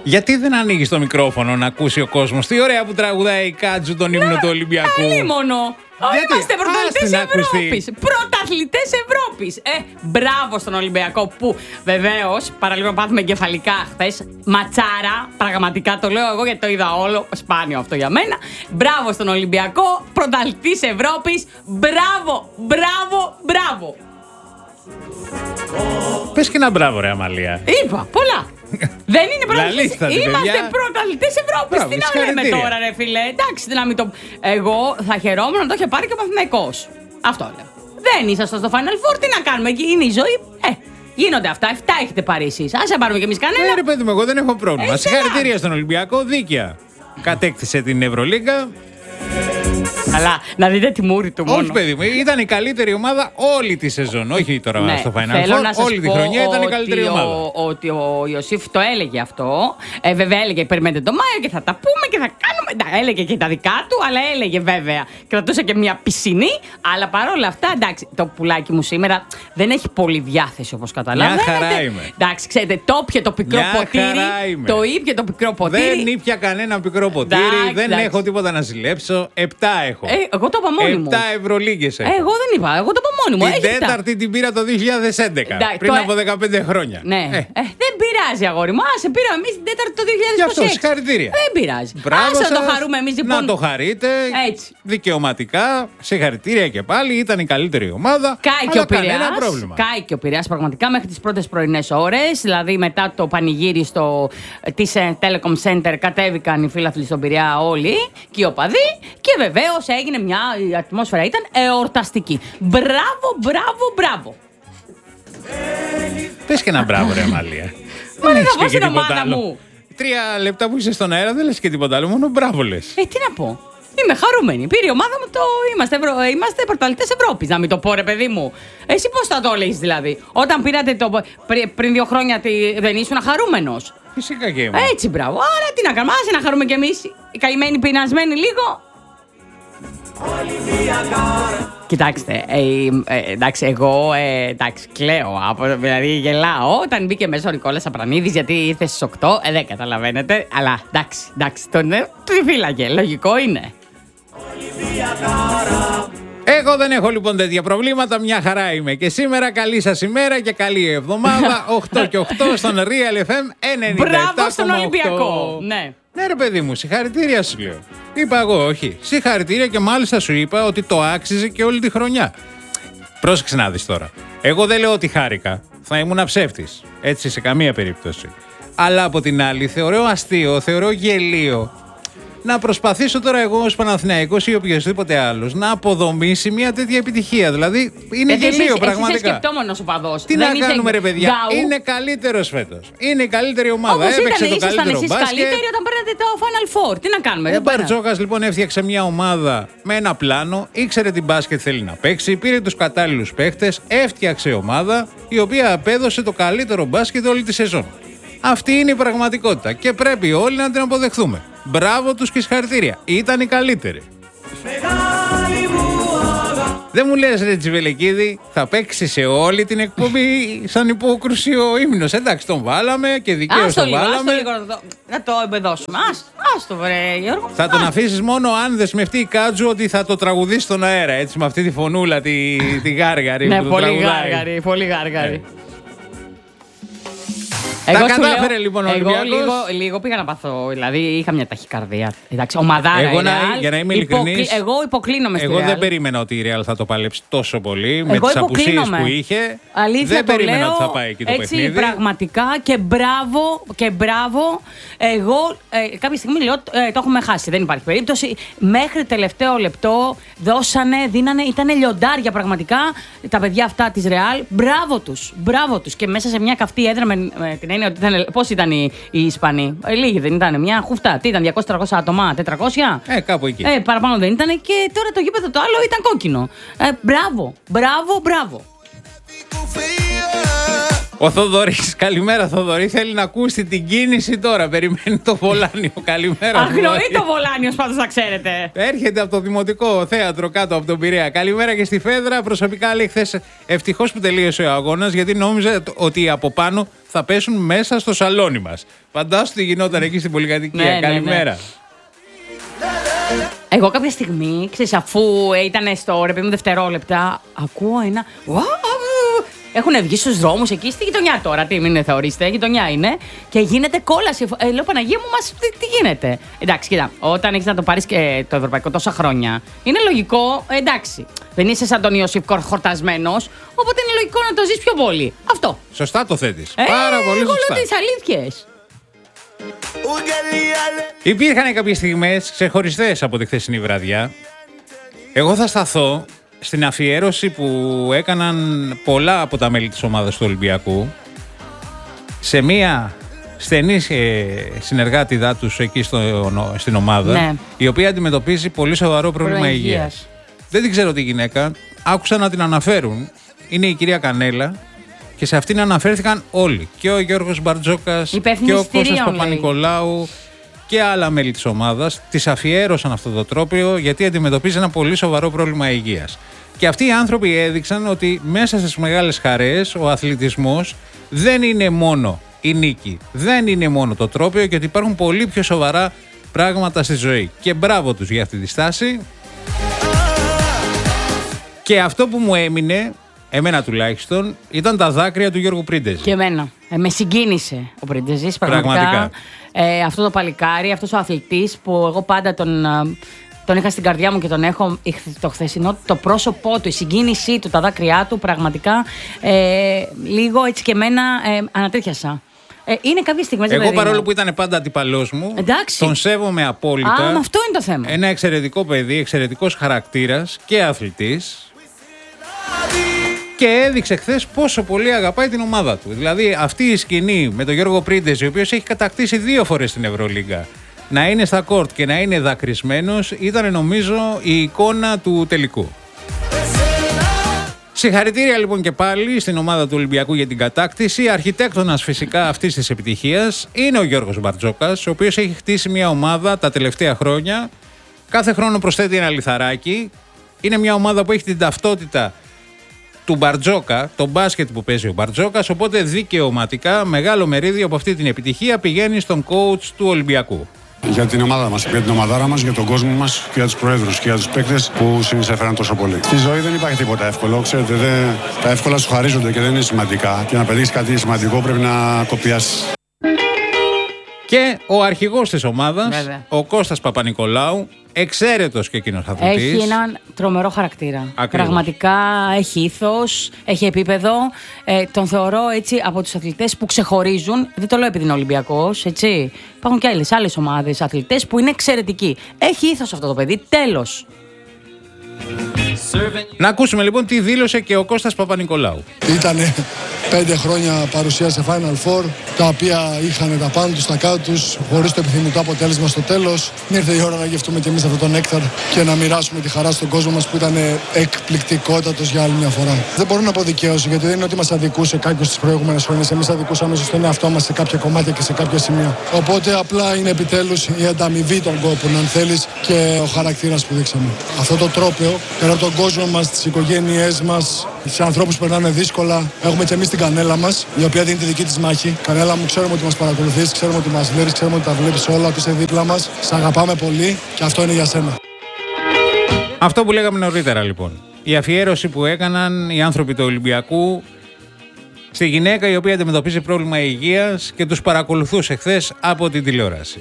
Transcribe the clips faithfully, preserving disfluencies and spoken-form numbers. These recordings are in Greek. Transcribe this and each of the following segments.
Γιατί δεν ανοίγεις το μικρόφωνο να ακούσει ο κόσμος? Τι ωραία που τραγουδάει η Κάτζου τον ύμνο του Ολυμπιακού. Αλίμονο. Είμαστε πρωταθλητές Ευρώπης. Πρωταθλητές Ευρώπης. Ε, μπράβο στον Ολυμπιακό που βεβαίως, παραλίγο να πάθουμε εγκεφαλικά χθες, ματσάρα. Πραγματικά το λέω εγώ γιατί το είδα όλο. Σπάνιο αυτό για μένα. Μπράβο στον Ολυμπιακό. Πρωταθλητής Ευρώπης. Μπράβο, μπράβο, μπράβο. Πες και ένα μπράβο, ρε Αμαλία. Είπα, πολλά. Δεν είναι πρωταθλητές. Είμαστε πρωταθλητές Ευρώπης. Τι να λέμε τώρα, ρε φίλε. Εντάξει, τι να μην το. Εγώ θα χαιρόμουν να το είχε πάρει και ο Παναθηναϊκός. Αυτό λέω. Δεν ήσασταν στο Final Four, τι να κάνουμε, είναι η ζωή. Ε, γίνονται αυτά. Εφτά έχετε πάρει εσείς. Ας πάρουμε κι εμείς κανένα. Ναι, ρε παιδί μου, εγώ δεν έχω πρόβλημα. Συγχαρητήρια στον Ολυμπιακό, δίκαια. Κατέκτησε την Ευρωλίγκα. Αλλά να δείτε τη μούρη του μόνο. Όχι, παιδί μου, ήταν η καλύτερη ομάδα όλη τη σεζόν. Όχι τώρα ναι, στο Final Four. Όλη τη χρονιά ήταν η καλύτερη ομάδα. Ο, ότι ο Ιωσήφ το έλεγε αυτό. Ε, βέβαια έλεγε: περιμένετε το Μάιο και θα τα πούμε και θα κάνουμε. Να, έλεγε και τα δικά του, αλλά έλεγε βέβαια. Κρατούσε και μια πισινή. Αλλά παρόλα αυτά, εντάξει, το πουλάκι μου σήμερα δεν έχει πολύ διάθεση όπως καταλαβαίνετε. Μια χαρά είμαι. Εντάξει, ξέρετε, το ήπια το πικρό μια ποτήρι. Το ήπια το πικρό ποτήρι. Δεν ήπια κανένα πικρό ποτήρι. Εντάξει, δεν εντάξει. έχω τίποτα να ζηλέψω. Επτά έχω. Ε, εγώ το είπα μόνη μου. Επτά Ευρωλίγκες έχω. Ε, εγώ δεν είπα, εγώ το είπα μόνη μου. Την τέταρτη την πήρα το δύο χιλιάδες έντεκα. Da, πριν το... από δεκαπέντε χρόνια. Ναι. Ε. Ε, δεν πειράζει, αγόρι μου. Άσε, πήραμε εμείς την τέταρτη το δύο χιλιάδες είκοσι έξι. Γι' αυτό συγχαρητήρια. Δεν πειράζει. Μπράβο Άσε να το χαρούμε εμείς λοιπόν. Να το χαρείτε. Έτσι. Δικαιωματικά. Συγχαρητήρια και πάλι. Ήταν η καλύτερη ομάδα. Κάει και ο Πειραιάς. Κάει και ο Πειραιάς πραγματικά μέχρι τις πρώτες πρωινές ώρες. Δηλαδή μετά το πανηγύρι στο της Telecom Center κατέβηκαν οι φίλαθλοι στον Πειραιά όλοι και οι οπαδοί. Και βεβαίως έγινε μια. Η ατμόσφαιρα ήταν εορταστική. Μπράβο, μπράβο, μπράβο. Πες και ένα μπράβο, ρε Αμαλία. Μα δεν θα πω στην ομάδα μου. Τρία λεπτά που είσαι στον αέρα δεν λες και τίποτα άλλο, μόνο μπράβο λες. Ε, τι να πω. Είμαι χαρούμενη. Πήρε η ομάδα μου το. Είμαστε, Ευρω... Είμαστε πρωταθλητές Ευρώπης. Να μην το πω, ρε παιδί μου. Εσύ πώς θα το έλεγες δηλαδή. Όταν πήρατε το. Πριν δύο χρόνια δεν ήσουν χαρούμενος. Φυσικά και ήμουν. Έτσι, μπράβο. Άρα τι να κάνουμε. Άσε να χαρούμε κι εμείς. Οι καημένοι πεινασμένοι λίγο. Κοιτάξτε, ε, ε, εντάξει, εγώ ε, εντάξει, κλαίω, από, δηλαδή γελάω όταν μπήκε μέσα ο Νικόλας Απρανίδης γιατί ήρθε στις οκτώ, ε, δεν καταλαβαίνετε, αλλά εντάξει, εντάξει, τον ε, φύλαγε, λογικό είναι. Εγώ δεν έχω λοιπόν τέτοια προβλήματα, μια χαρά είμαι και σήμερα. Καλή σας ημέρα και καλή εβδομάδα. οκτώ και οκτώ στον Real εφ εμ ενενήντα επτά κόμμα οκτώ. Μπράβο στον Ολυμπιακό, ναι. Ναι ρε παιδί μου, συγχαρητήρια σου λέω. Είπα εγώ όχι, συγχαρητήρια και μάλιστα σου είπα ότι το άξιζε και όλη τη χρονιά. Πρόσεξε να δεις τώρα. Εγώ δεν λέω ότι χάρηκα, θα ήμουν ψεύτης, έτσι σε καμία περίπτωση. Αλλά από την άλλη θεωρώ αστείο, θεωρώ γελίο να προσπαθήσω τώρα εγώ ως Παναθηναϊκός ή οποιοδήποτε άλλος να αποδομήσει μια τέτοια επιτυχία. Δηλαδή είναι ε, γελίο εσύ, πραγματικά. Εσύ είσαι σκεπτόμενος ο παδός. Τι δεν να είσαι κάνουμε ρε παιδιά, γκάου. Είναι καλύτερος φέτος. Είναι η καλύτερη ομάδα. Όπως έπαιξε ήταν, το καλύτερο εσείς μπάσκετ. καλύτεροι όταν παίρνετε το Final Four. Τι να κάνουμε. Ο Μπαρτζόκας λοιπόν έφτιαξε μια ομάδα με ένα πλάνο, ήξερε τι μπάσκετ θέλει να παίξει, πήρε τους κατάλληλους παίχτες, έφτιαξε ομάδα η οποία απέδωσε το καλύτερο μπάσκετ όλη τη σεζόν. Αυτή είναι η πραγματικότητα και πρέπει όλοι να την αποδεχθούμε. Μπράβο τους και συγχαρητήρια. Ήταν οι καλύτεροι. Δεν μου λες ρε Τσιβελεκίδη, θα παίξει σε όλη την εκπομπή σαν υπόκρουση ο ύμνος. Εντάξει, τον βάλαμε και δικαίως τον βάλαμε. Άστο λίγο να το, να το εμπεδώσουμε. Ας, ας το βρε Γιώργο. Θα τον αφήσεις μόνο αν δεσμευτεί η Κάτζου ότι θα το τραγουδήσει στον αέρα. Έτσι με αυτή τη φωνούλα, τη, τη γάργαρη. Ναι, που πολύ γάργαρη, πολύ γάργαρη. Εγώ τα κατάφερε λέω, λοιπόν ο Ολυμπιακός. Εγώ λίγο, λίγο πήγα να πάθω, δηλαδή είχα μια ταχυκαρδία. Εντάξει, ομαδάρα εγώ η Real, να, για να είμαι ειλικρινής, υποκλ, εγώ υποκλίνομαι στη Εγώ Real. δεν περίμενα ότι η Real θα το παλέψει τόσο πολύ εγώ με τις απουσίες που είχε. Αλήθεια, δεν το περίμενα λέω, ότι θα πάει εκεί το έτσι, παιχνίδι. Πραγματικά και μπράβο, και μπράβο. Εγώ ε, κάποια στιγμή λέω ε, το έχουμε χάσει, δεν υπάρχει περίπτωση. Μέχρι τελευταίο λεπτό δώσανε, δίνανε, ήταν λιοντάρια πραγματικά τα παιδιά αυτά της Real. Μπράβο τους, μπράβο τους. Και μέσα σε μια καυτή έδρα με, με την έννοια ότι ήταν. Πώς ήταν οι, οι Ισπανοί, ε, λίγοι δεν ήταν, μια χουφτά. Τι ήταν, διακόσια τριακόσια άτομα, τετρακόσια. Ε, κάπου εκεί. Ε, παραπάνω δεν ήταν και τώρα το γήπεδο το άλλο ήταν κόκκινο. Ε, μπράβο, μπράβο, μπράβο. Ο Θοδωρής, καλημέρα Θοδωρή, θέλει να ακούσει την κίνηση τώρα. Περιμένει το Βολάνιο. Καλημέρα. Αγνοεί το Βολάνιος, πάντως να ξέρετε. Έρχεται από το Δημοτικό Θέατρο κάτω από τον Πειραιά. Καλημέρα και στη Φέδρα. Προσωπικά λέει χθες ευτυχώς που τελείωσε ο αγώνας, γιατί νόμιζε ότι από πάνω θα πέσουν μέσα στο σαλόνι μας. Φαντάσου τι γινόταν εκεί στην πολυκατοικία. Ναι, καλημέρα. ναι, ναι. Εγώ κάποια στιγμή, ξέρεις, αφού ήταν στο ρε παιδί μου δευτερόλεπτα, ακούω ένα. Έχουν βγει στους δρόμους εκεί στη γειτονιά τώρα. Τι μην θεωρήσετε, γειτονιά είναι. Και γίνεται κόλαση. Ε, λέω Παναγία μου, μας, τι, τι γίνεται. Εντάξει, κοίτα, όταν έχεις να το πάρεις και το ευρωπαϊκό τόσα χρόνια, είναι λογικό, ε, εντάξει. Δεν είσαι σαν τον Ιωσήφ χορτασμένος, οπότε είναι λογικό να το ζεις πιο πολύ. Αυτό. Σωστά το θέτεις. Ε, Πάρα πολύ εγώ σωστά. λέω τις αλήθειες. Υπήρχαν κάποιες στιγμές ξεχωριστές από τη χθεσινή βραδιά. Εγώ θα σταθώ στην αφιέρωση που έκαναν πολλά από τα μέλη της ομάδας του Ολυμπιακού σε μία στενή συνεργάτηδά τους εκεί στο, στην ομάδα, ναι, η οποία αντιμετωπίζει πολύ σοβαρό πρόβλημα υγείας. Δεν την ξέρω τη γυναίκα, άκουσα να την αναφέρουν. Είναι η κυρία Κανέλα και σε αυτήν αναφέρθηκαν όλοι. Και ο Γιώργος Μπαρτζόκας και ο Κώστας Παπα-Νικολάου και άλλα μέλη της ομάδας. Της αφιέρωσαν αυτό το τρόπαιο γιατί αντιμετωπίζει ένα πολύ σοβαρό πρόβλημα υγείας. Και αυτοί οι άνθρωποι έδειξαν ότι μέσα στις μεγάλες χαρές ο αθλητισμός δεν είναι μόνο η νίκη, δεν είναι μόνο το τρόπαιο και ότι υπάρχουν πολύ πιο σοβαρά πράγματα στη ζωή. Και μπράβο τους για αυτή τη στάση. Και αυτό που μου έμεινε, εμένα τουλάχιστον, ήταν τα δάκρυα του Γιώργου Πρίντεζη. Και εμένα. Ε, με συγκίνησε ο Πρίντεζης, πραγματικά. πραγματικά. Ε, αυτό το παλικάρι, αυτός ο αθλητής που εγώ πάντα τον... Τον είχα στην καρδιά μου και τον έχω το χθεσινό, το πρόσωπό του, η συγκίνησή του, τα δάκρυά του, πραγματικά ε, λίγο έτσι και εμένα ε, ανατρίχιασα. Ε, είναι κάποιες στιγμές. Εγώ παρόλο που ήταν πάντα αντιπαλός μου, εντάξει, τον σέβομαι απόλυτα. Α, με αυτό είναι το θέμα. Ένα εξαιρετικό παιδί, εξαιρετικός χαρακτήρας και αθλητής. Και έδειξε χθες πόσο πολύ αγαπάει την ομάδα του. Δηλαδή αυτή η σκηνή με τον Γιώργο Πρίντεζη, ο οποίος έχει κατακτήσει δύο φορές την Ευρωλίγκα, να είναι στα κόρτ και να είναι δακρυσμένος, ήταν νομίζω η εικόνα του τελικού. Συγχαρητήρια λοιπόν και πάλι στην ομάδα του Ολυμπιακού για την κατάκτηση. Αρχιτέκτονας φυσικά αυτής της επιτυχίας είναι ο Γιώργος Μπαρτζόκας, ο οποίος έχει χτίσει μια ομάδα τα τελευταία χρόνια. Κάθε χρόνο προσθέτει ένα λιθαράκι. Είναι μια ομάδα που έχει την ταυτότητα του Μπαρτζόκα, το μπάσκετ που παίζει ο Μπαρτζόκας, οπότε δικαιωματικά μεγάλο μερίδιο από αυτή την επιτυχία πηγαίνει στον coach του Ολυμπιακού. Για την ομάδα μας, για την ομαδάρα μας, για τον κόσμο μας και για τους προέδρους και για τους παίκτες που συνεισέφεραν τόσο πολύ. Στη ζωή δεν υπάρχει τίποτα εύκολο. Ξέρετε, δεν, τα εύκολα σου χαρίζονται και δεν είναι σημαντικά. Και να πετύχεις κάτι σημαντικό πρέπει να κοπιάσεις. Και ο αρχηγός της ομάδας, βέβαια, ο Κώστας Παπα-Νικολάου, εξαίρετος και εκείνος αθλητής. Έχει έναν τρομερό χαρακτήρα. Ακριβώς. Πραγματικά έχει ήθος, έχει επίπεδο. Ε, τον θεωρώ έτσι από τους αθλητές που ξεχωρίζουν. Δεν το λέω επειδή είναι Ολυμπιακός, έτσι. Υπάρχουν και άλλες, άλλες ομάδες αθλητές που είναι εξαιρετικοί. Έχει ήθος αυτό το παιδί. Τέλος. Να ακούσουμε λοιπόν τι δήλωσε και ο Κώστας Παπα-Νικολάου. Ήτανε πέντε χρόνια παρουσία σε Final Four, τα οποία είχαν τα πάνω τους, τα κάτω τους, χωρίς το επιθυμητό αποτέλεσμα στο τέλος. Ήρθε η ώρα να γευτούμε κι εμείς αυτόν τον νέκταρ και να μοιράσουμε τη χαρά στον κόσμο μας που ήταν εκπληκτικότατος για άλλη μια φορά. Δεν μπορώ να πω δικαίωση, γιατί δεν είναι ότι μας αδικούσε κάποιος τις προηγούμενες χρονιές. Εμείς αδικούσαμε στον εαυτό μας σε κάποια κομμάτια και σε κάποια σημεία. Οπότε απλά είναι επιτέλους η ανταμοιβή των κόπων, αν θέλεις, και ο χαρακτήρας που δείξαμε. Αυτό το τρόπαιο πέρα από τον κόσμο μας, τις οικογένειές μας, σε ανθρώπους που περνάνε δύσκολα. Έχουμε και εμείς την Κανέλα μας, η οποία δίνει τη δική της μάχη. Κανέλα μου, ξέρουμε ότι μας παρακολουθείς, ξέρουμε ότι μας βλέπεις, ξέρουμε ότι τα βλέπεις όλα, ότι είσαι δίπλα μας. Σ' αγαπάμε πολύ και αυτό είναι για σένα. Αυτό που λέγαμε νωρίτερα λοιπόν. Η αφιέρωση που έκαναν οι άνθρωποι του Ολυμπιακού στη γυναίκα η οποία αντιμετωπίζει πρόβλημα υγείας και τους παρακολουθούσε χθες από την τηλεόραση.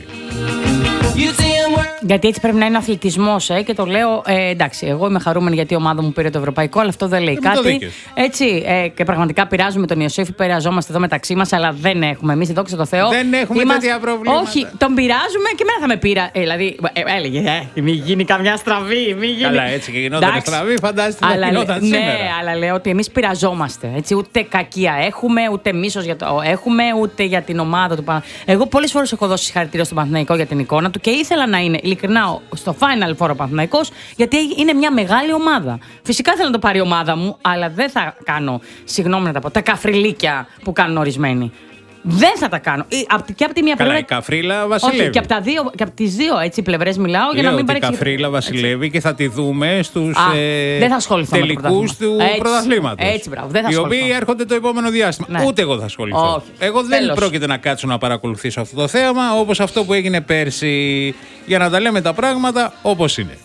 Γιατί έτσι πρέπει να είναι ο αθλητισμός, ε, και το λέω, ε, εντάξει, εγώ είμαι χαρούμενη γιατί η ομάδα μου πήρε το ευρωπαϊκό, αλλά αυτό δεν λέει δεν κάτι. Έτσι, ε, και πραγματικά πειράζουμε τον Ιωσήφ, πειραζόμαστε εδώ μεταξύ μας, αλλά δεν έχουμε εμείς, δόξα τω Θεώ. Δεν έχουμε Είμαστε... τέτοια προβλήματα. Όχι, τον πειράζουμε και εμένα θα με πείρα. Ε, δηλαδή, ε, έλεγε, ε, μη γίνει καμιά στραβή, μη γίνει. Καλά, έτσι και γινόταν στραβή, φαντάζεστε να γινόταν ναι, σήμερα. Ναι, αλλά λέω ότι εμείς πειραζόμαστε. Έτσι, ούτε κακία έχουμε, ούτε μίσος για το έχουμε, ούτε για την ομάδα του Παναθηναϊκού. Εγώ πολλές φορές έχω δώσει συγχαρητήρια στον Παναθηναϊκό για την εικόνα του. και ήθελα να είναι ειλικρινά στο Final Four ο Παναθηναϊκός, γιατί είναι μια μεγάλη ομάδα. Φυσικά θέλω να το πάρει η ομάδα μου, αλλά δεν θα κάνω, συγγνώμη να τα πω, τα καφριλίκια που κάνουν ορισμένοι. Δεν θα τα κάνω. Και από τη μία πλευρά. Καλά, η καφρίλα βασιλεύει. Όχι, και από, τα δύο, και από τις δύο πλευρές μιλάω για Λέω να μην ότι η παρεξηγηθώ. καφρίλα βασιλεύει και θα τη δούμε στους ε, τελικούς του πρωταθλήματος. Έτσι, μπράβο. Δεν θα οι ασχοληθώ. οποίοι έρχονται το επόμενο διάστημα. Ναι. Ούτε εγώ θα ασχοληθώ. Όχι. Εγώ δεν Τέλος. πρόκειται να κάτσω να παρακολουθήσω αυτό το θέαμα όπως αυτό που έγινε πέρσι. Για να τα λέμε τα πράγματα όπως είναι.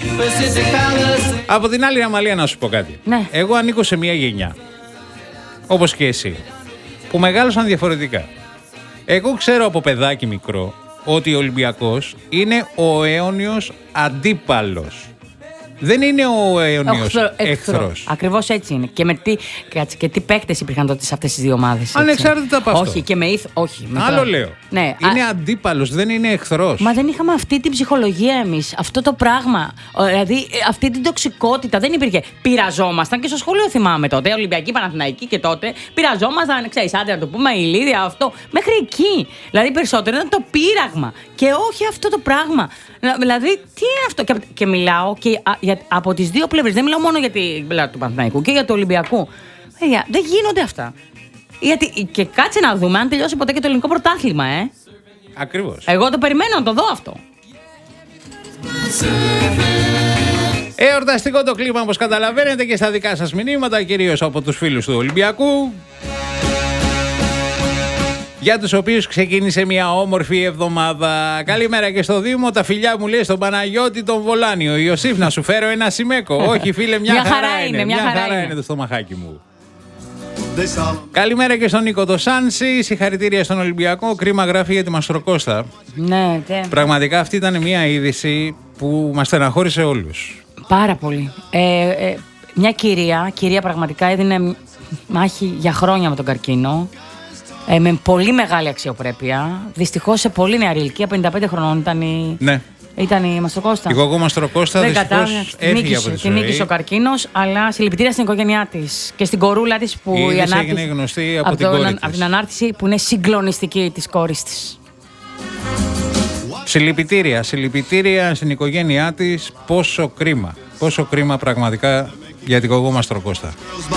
Από την άλλη, Αμαλία, να σου πω κάτι. Ναι. Εγώ ανήκω σε μια γενιά, όπως και εσύ, που μεγάλωσαν διαφορετικά. Εγώ ξέρω από παιδάκι μικρό ότι ο Ολυμπιακός είναι ο αιώνιος αντίπαλος. Δεν είναι ο αιώνιος εχθρός. Ακριβώς έτσι είναι. Και, με τι, κάτσε, και τι παίκτες υπήρχαν τότε σε αυτές τις δύο ομάδες. Ανεξάρτητα από αυτό. Όχι, και με ήθο. Όχι, με Άλλο τώρα. λέω. Ναι, είναι α... αντίπαλος, δεν είναι εχθρός. Μα δεν είχαμε αυτή την ψυχολογία εμείς. Αυτό το πράγμα. Δηλαδή αυτή την τοξικότητα δεν υπήρχε. Πειραζόμασταν και στο σχολείο θυμάμαι τότε. Ολυμπιακή, Παναθηναϊκή και τότε. Πειραζόμασταν, ξέρεις, άντε να το πούμε, η Λίδια, αυτό. Μέχρι εκεί. Δηλαδή περισσότερο ήταν το πείραγμα. Και όχι αυτό το πράγμα. Δηλαδή, τι είναι αυτό. Και, και μιλάω και α, για, από τις δύο πλευρές. Δεν μιλάω μόνο για την πλευρά του Παναθηναϊκού και για του Ολυμπιακού. Παιδιά, δεν γίνονται αυτά. Γιατί, και κάτσε να δούμε αν τελειώσει ποτέ και το ελληνικό πρωτάθλημα, ε. Ακριβώς. Εγώ το περιμένω να το δω αυτό. Εορταστικό το κλίμα, όπως καταλαβαίνετε, και στα δικά σας μηνύματα, κυρίως από τους φίλους του Ολυμπιακού, για τους οποίους ξεκίνησε μια όμορφη εβδομάδα. Καλημέρα και στο Δήμο. Τα φιλιά μου λέει στον Παναγιώτη τον Βολάνιο. Ιωσήφ, να σου φέρω ένα σημαίκο. Όχι, φίλε, μια, μια χαρά, χαρά είναι. Μια χαρά, χαρά είναι. είναι το στομαχάκι μου. Καλημέρα και στον Νίκο το Σάνση. Συγχαρητήρια στον Ολυμπιακό. Κρίμα γράφει για τη Μαστροκώστα. Ναι, τε. Πραγματικά αυτή ήταν μια είδηση που μας στεναχώρησε όλους. Πάρα πολύ. Ε, ε, μια κυρία, κυρία πραγματικά έδινε μάχη για χρόνια με τον καρκίνο. Ε, με πολύ μεγάλη αξιοπρέπεια. Δυστυχώς σε πολύ νεαρή ηλικία, πενήντα πέντε χρονών ήταν η, ναι. ήταν η Μαστροκώστα. Η Γογό Μαστροκώστα δυστυχώς έφυγε από τη ζωή. Την νίκησε ο καρκίνος, αλλά συλληπιτήρια στην οικογένειά της και στην κορούλα της που η, η ανάρτηση έγινε γνωστή από, από, την το, κόρη από της. την ανάρτηση που είναι συγκλονιστική της κόρης της. Συλληπιτήρια, συλληπιτήρια στην οικογένειά της. Πόσο κρίμα, πόσο κρίμα πραγματικά για την Γογό Μαστροκώστα.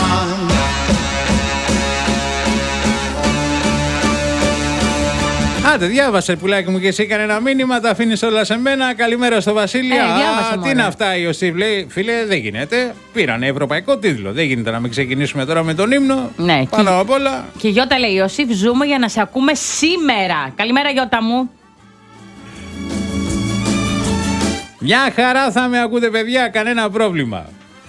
Άντε, διάβασε πουλάκι μου και εσύ κανένα μήνυμα, τα αφήνεις όλα σε μένα. Καλημέρα στο Βασίλη. Ε, διάβασα, Α, τι είναι αυτά, η Ιωσήφ λέει, φίλε, δεν γίνεται. Πήρανε ευρωπαϊκό τίτλο. Δεν γίνεται να μην ξεκινήσουμε τώρα με τον ύμνο. Ναι, πάνω και, απ' όλα. Και η Γιώτα λέει, Ιωσήφ, ζούμε για να σε ακούμε σήμερα. Καλημέρα, Γιώτα μου. Μια χαρά θα με ακούτε, παιδιά, κανένα πρόβλημα.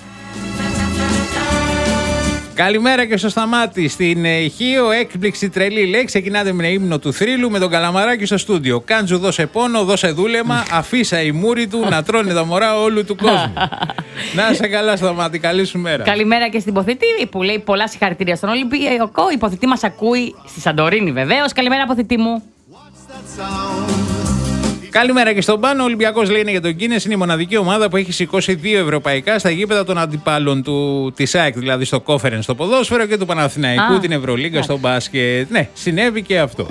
Καλημέρα και στο Σταμάτη. Στην Χίο, έκπληξη τρελή λέει. Ξεκινάτε με ύμνο του θρύλου με τον Καλαμαράκι στο στούντιο. Κάντζου, δώσε πόνο, δώσε δούλεμα. Αφήσα η μούρη του να τρώνε τα μωρά όλου του κόσμου. Να είσαι καλά, Σταμάτη. Καλή σου μέρα. Καλημέρα και στην υποθητή που λέει πολλά συγχαρητήρια στον Ολυμπιακό. Η υποθητή μας ακούει στη Σαντορίνη, βεβαίως. Καλημέρα, υποθητή μου. Καλημέρα και στον Πάνο. Ο Ολυμπιακός λέει είναι για τον Κίνες. Είναι η μοναδική ομάδα που έχει σηκώσει δύο ευρωπαϊκά στα γήπεδα των αντιπάλων του της ΑΕΚ, δηλαδή στο Κόφερεν στο ποδόσφαιρο και του Παναθηναϊκού, Α, την Ευρωλίγκα yeah. στο μπάσκετ. Ναι, συνέβη και αυτό.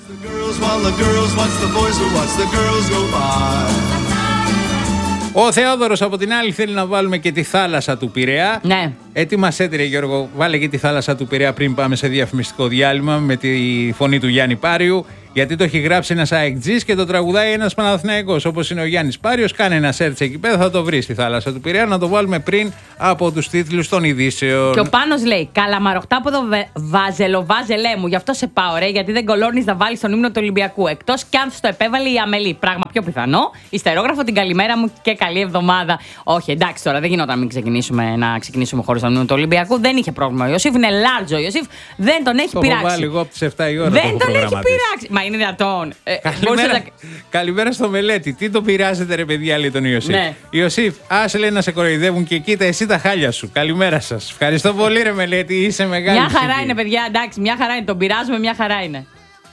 Ο Θεόδωρος από την άλλη θέλει να βάλουμε και τη θάλασσα του Πειραιά. Ναι. Ετοίμασέ τη, ρε Γιώργο, βάλε και τη θάλασσα του Πειραιά πριν πάμε σε διαφημιστικό διάλειμμα με τη φωνή του Γιάννη Πάριου. Γιατί το έχει γράψει ένας αεκτζής και το τραγουδάει ένας Παναθηναϊκός. Όπως είναι ο Γιάννης Πάριος, κάνε ένα search εκεί πέρα, θα το βρει στη θάλασσα του Πειραιά. Να το βάλουμε πριν από τους τίτλους των ειδήσεων. Και ο Πάνος λέει: Καλαμαροχτάποδο βάζελοβάζελέ μου, γι' αυτό σε πάω, ρε, γιατί δεν κολώνεις να βάλεις τον ύμνο του Ολυμπιακού. Εκτός κι αν στο επέβαλε η Αμελή. Πράγμα πιο πιθανό. Ιστερόγραφο την καλημέρα μου και καλή εβδομάδα. Όχι, εντάξει τώρα, δεν γινόταν να μην ξεκινήσουμε, να ξεκινήσουμε χωρίς τον ύμνο του Ολυμπιακού. Δεν είχε πρόβλημα. Ο Ιωσήφ είναι λάρτζο. Ο Ιωσήφ δεν τον έχει το πειράξει. Το βάλει εγώ από τις εφτά η ώρα. Δεν το τον έχει πειράξει. Μα είναι δυνατόν. Ε, Καλημέρα, να... καλημέρα στο Μελέτη. Τι το πειράζετε, ρε παιδιά, λέει τον Ιωσήφ. Ναι. Ιωσήφ, άσε λέει να σε κοροϊδεύουν και κοίτα εσύ τα χάλια σου. Καλημέρα σας. Ευχαριστώ πολύ, ρε Μελέτη. Είσαι μεγάλη. Μια χαρά ψυχή. είναι, παιδιά, εντάξει, μια χαρά είναι. Τον πειράζουμε, μια χαρά είναι.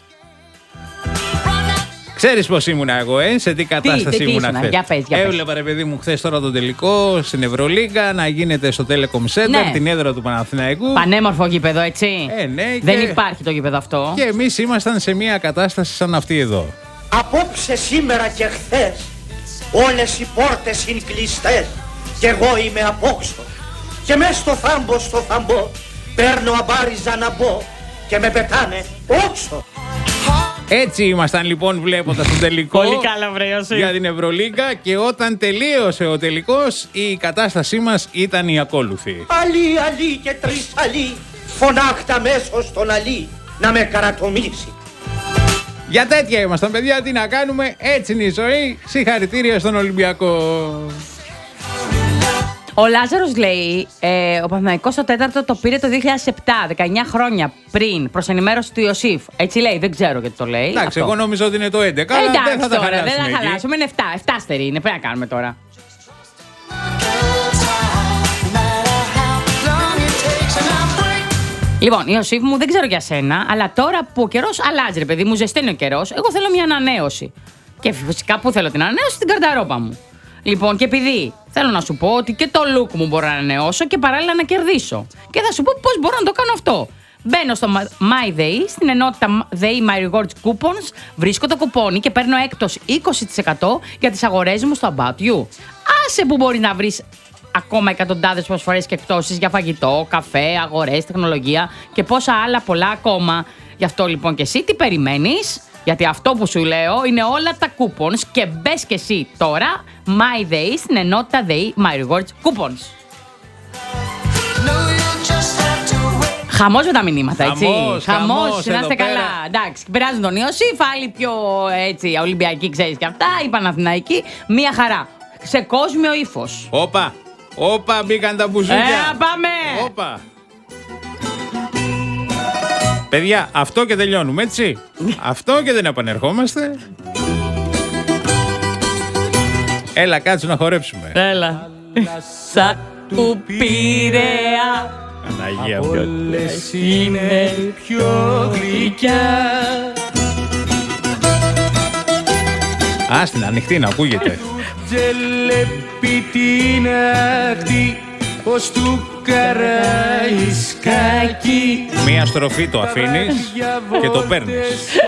Ξέρεις πώς ήμουνα εγώ, ε? Σε τι κατάσταση τι, τι ήμουνα ήσουνα, χθες. για πες, για πες. Έβλεπα, ρε παιδί μου, χθες τώρα τον τελικό στην Ευρωλίγκα να γίνεται στο Telecom Center, Ναι. την έδρα του Παναθηναϊκού. Πανέμορφο γήπεδο, έτσι. Ε, ναι, Δεν και... υπάρχει το γήπεδο αυτό. Και εμείς ήμασταν σε μια κατάσταση σαν αυτή εδώ. Απόψε, σήμερα και χθες, όλες οι πόρτες είναι κλειστές κι εγώ είμαι απόξω. Και μες στο θάμπο, στο θαμπό, παίρνω αμπάριζα να μπω και με πετάνε όξο. Έτσι ήμασταν λοιπόν βλέποντας τον τελικό. Πολύ καλά, βρε Ιωσήφ. Για την Ευρωλίγκα, και όταν τελείωσε ο τελικός, η κατάστασή μας ήταν η ακόλουθη. Αλή, αλή και τρεις αλή, φωνάχτα μέσω στον αλή να με καρατομήσει. Για τέτοια ήμασταν, παιδιά, τι να κάνουμε, έτσι είναι η ζωή. Συγχαρητήρια στον Ολυμπιακό. Ο Λάζαρος λέει, ε, ο Παναθηναϊκός στο τέταρτο το πήρε το δύο χιλιάδες επτά, δεκαεννιά χρόνια πριν, προς ενημέρωση του Ιωσήφ. Έτσι λέει, δεν ξέρω γιατί το λέει. Εντάξει, αυτό. εγώ νόμιζα ότι είναι το έντεκα, Ε, αλλά εντάξει, δεν θα τα τώρα, χαλάσουμε. δεν θα εκεί. χαλάσουμε, είναι εφτά, εφτά στερή είναι, πρέπει να κάνουμε τώρα. Λοιπόν, Ιωσήφ μου, δεν ξέρω για σένα, αλλά τώρα που ο καιρός αλλάζει, ρε παιδί μου, ζεσταίνει ο καιρός, εγώ θέλω μια ανανέωση. Και φυσικά που θέλω την ανανέωση, στην καρνταρόπα μου. Λοιπόν, και επειδή θέλω να σου πω ότι και το look μου μπορώ να ανανεώσω και παράλληλα να κερδίσω. Και θα σου πω πώς μπορώ να το κάνω αυτό. Μπαίνω στο MyDay, στην ενότητα Day My Rewards Coupons, βρίσκω το κουπόνι και παίρνω έκπτωση είκοσι τοις εκατό για τις αγορές μου στο About You. Άσε που μπορεί να βρεις ακόμα εκατοντάδες προσφορές και εκπτώσεις για φαγητό, καφέ, αγορές, τεχνολογία και πόσα άλλα πολλά ακόμα. Γι' αυτό λοιπόν και εσύ τι περιμένεις? Γιατί αυτό που σου λέω είναι όλα τα coupons και μπες και εσύ τώρα MyDay στην ενότητα Day My Rewards Coupons. Χαμός με τα μηνύματα, έτσι. Χαμός, χαμός, να είστε εδώ καλά. πέρα. Εντάξει, περάζουν τον Ιωσήφ, άλλοι πιο έτσι, Ολυμπιακοί, ξέρεις και αυτά, η Παναθηναϊκή. Μία χαρά. Σε κόσμιο ύφος. Όπα, όπα, μπήκαν τα μπουζούκια. Ε, πάμε. Όπα. Παιδιά, αυτό και τελειώνουμε, έτσι. Αυτό και δεν επανερχόμαστε. Έλα, κάτσε να χορέψουμε. Έλα. Σαν του Πειραιά. Αναγία μου. Όλες είναι πιο γλυκιά. Α, στην ανοιχτή να ακούγεται. Τζελέπι την ακτή ως του Καραϊσκάκη. Μία στροφή το αφήνεις και το παίρνεις.